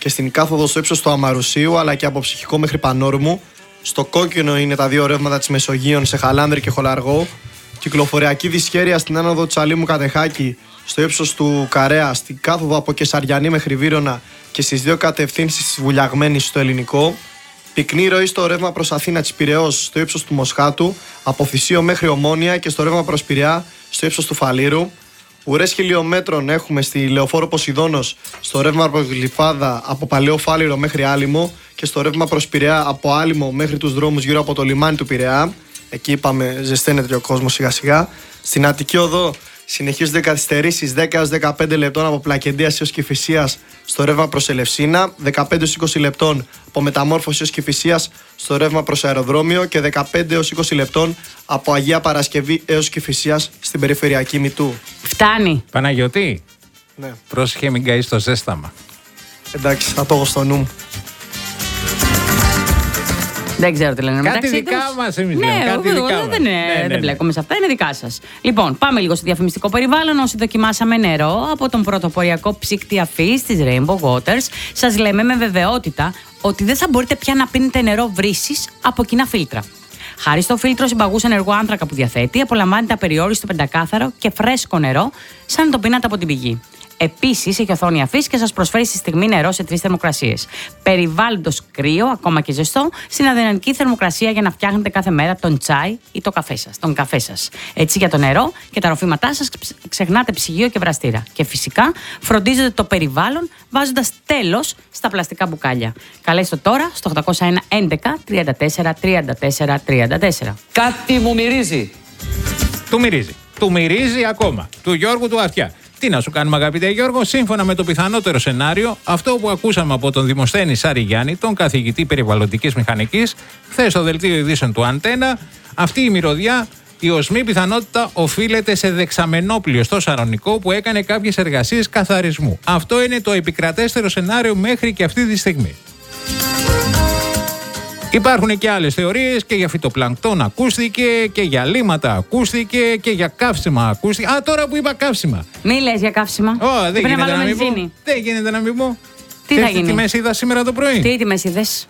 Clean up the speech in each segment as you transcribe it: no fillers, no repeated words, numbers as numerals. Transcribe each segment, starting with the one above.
και στην κάθοδο στο ύψος του Αμαρουσίου, αλλά και από Ψυχικό μέχρι Πανόρμου. Στο κόκκινο είναι τα δύο ρεύματα της Μεσογείων σε Χαλάνδρη και Χολαργό. Κυκλοφοριακή δυσχέρεια στην άνοδο Τσαλίμου Κατεχάκη, στο ύψος του Καρέα, στην κάθοδο από Κεσαριανή μέχρι Βύρωνα και στις δύο κατευθύνσεις της Βουλιαγμένης στο Ελληνικό. Πυκνή ροή στο ρεύμα προς Αθήνα της Πειραιώς, στο ύψος του Μοσχάτου, από Θησίο μέχρι Ομόνια και στο ρεύμα προς Πειραιά, στο ύψος του Φαλήρου. Ουρές χιλιόμετρων έχουμε στη Λεωφόρο Ποσειδώνος, στο ρεύμα προς Γλυφάδα από Παλαιό Φάληρο μέχρι Άλυμο και στο ρεύμα προς Πειραιά από Άλυμο μέχρι τους δρόμους γύρω από το λιμάνι του Πειραιά. Εκεί είπαμε ζεσταίνεται ο κόσμος σιγά σιγά. Στην Αττική Οδό συνεχίζονται καθυστερήσεις 10 έως 15 λεπτών από Πλακεντίας έως Κηφισίας στο ρεύμα προς Ελευσίνα, 15 έως 20 λεπτών από Μεταμόρφωση έως Κηφισίας στο ρεύμα προς Αεροδρόμιο και 15 έως 20 λεπτών από Αγία Παρασκευή έως Κηφισίας στην περιφερειακή Μητού. Φτάνει. Παναγιώτη, Ναι. πρόσεχε μην καείς το ζέσταμα. Εντάξει, θα το έχω στο νου μου. Δεν ξέρω τι λένε Κάτι μεταξύ δικά τους. μας εμείς Ναι, λέμε, κάτι εγώ δικά μας. δεν μπλέκομαι σε αυτά, είναι δικά σας. Λοιπόν, πάμε λίγο στο διαφημιστικό περιβάλλον. Όσοι δοκιμάσαμε νερό από τον πρωτοποριακό ψύκτη αφής της Rainbow Waters, σας λέμε με βεβαιότητα ότι δεν θα μπορείτε πια να πίνετε νερό βρύσης από κοινά φίλτρα. Χάρη στο φίλτρο συμπαγούς ενεργού άνθρακα που διαθέτει, απολαμβάνετε απεριόριστο πεντακάθαρο και φρέσκο νερό, σαν να το πίνατε από την πηγή. Επίσης, έχει οθόνη αφής και σας προσφέρει στη στιγμή νερό σε 3 θερμοκρασίες. Περιβάλλοντος κρύο, ακόμα και ζεστό, στην αδυναμική θερμοκρασία για να φτιάχνετε κάθε μέρα τον τσάι ή τον καφέ σας. Έτσι, για το νερό και τα ροφήματά σας ξεχνάτε ψυγείο και βραστήρα. Και φυσικά, φροντίζετε το περιβάλλον βάζοντας τέλος στα πλαστικά μπουκάλια. Καλέστε τώρα στο 801 11 34 34 34. Κάτι μου μυρίζει. Του μυρίζει. Του μυρίζει ακόμα. Του Γιώργου του Αυτιά. Τι να σου κάνουμε, αγαπητέ Γιώργο, σύμφωνα με το πιθανότερο σενάριο, αυτό που ακούσαμε από τον Δημοσθένη Σάρη Γιάννη, τον καθηγητή περιβαλλοντικής μηχανικής, χθες στο δελτίο ειδήσεων του Αντένα, αυτή η μυρωδιά, η οσμή πιθανότητα οφείλεται σε δεξαμενόπλιο στο Σαρονικό που έκανε κάποιες εργασίες καθαρισμού. Αυτό είναι το επικρατέστερο σενάριο μέχρι και αυτή τη στιγμή. Υπάρχουν και άλλες θεωρίες και για φυτοπλανκτόν ακούστηκε και για λίματα ακούστηκε και για καύσιμα ακούστηκε. Α, τώρα που είπα καύσιμα. Μη λες για καύσιμα. Δεν γίνεται να μην πω. Δεν γίνεται να μην πω. Τι θα γίνει. Τι τιμές είδα σήμερα το πρωί. Τι τιμές είδες.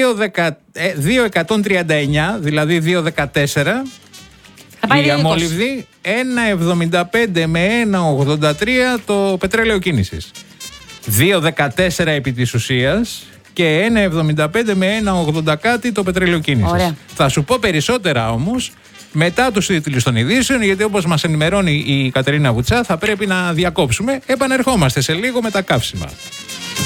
2,139, δηλαδή 2,14. Θα πάει η αμόλυβδη, 1,75 με 1,83 το πετρέλαιο κίνησης. 2,14 επί της ουσίας και 1,75 με 1,80 κάτι το πετρέλαιο κίνησης. Ωραία. Θα σου πω περισσότερα όμως μετά τους τίτλους των ειδήσεων, γιατί όπως μας ενημερώνει η Κατερίνα Βουτσά θα πρέπει να διακόψουμε. Επανερχόμαστε σε λίγο με τα καύσιμα.